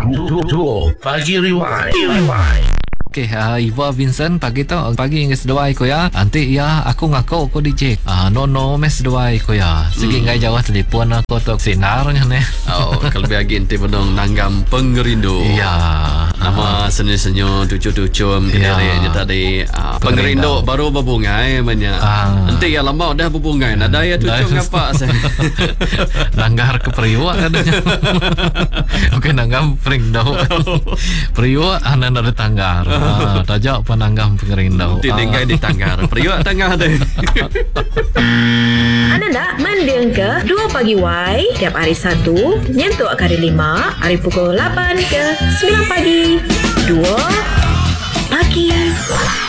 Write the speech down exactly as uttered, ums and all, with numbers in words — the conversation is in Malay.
Duo Pagi Rewind. Okay, uh, Iva Vincent pagi tu pagi yang sedawai ko ya. Nanti ya aku ngaku ko D J. Ah uh, no no mes sedawai ko ya. Segi ngai jawah telefon aku tu sinar ne. Oh, kalau bagi ente pedong nanggam pengerindu. Iya. Nama senyo-senyo tucu-tucu mengkene tadi uh, pengerindu baru berbungai banyak. Ah. Ente ya lama dah berbungai. Nada ya tucu ngapa saya. Nanggar ke periwa katanya. Oke, nanggam pringdau. Periwa ana ada tanggar. Ah, tajak pananggam pengerindau. Tinggal di tanggar. Periwa tanggar deh. Anda nak mendeng ke dua Pagi Y tiap hari Sabtu nyentuh hari lima hari pukul lapan ke sembilan pagi. dua Pagi